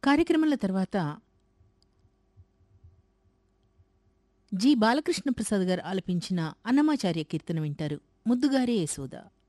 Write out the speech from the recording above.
కార్యక్రమాల తర్వాత జి. బాలకృష్ణ ప్రసాద్ గారు ఆలపించిన అన్నమాచార్య కీర్తన వింటారు. ముద్దుగారే యశోద.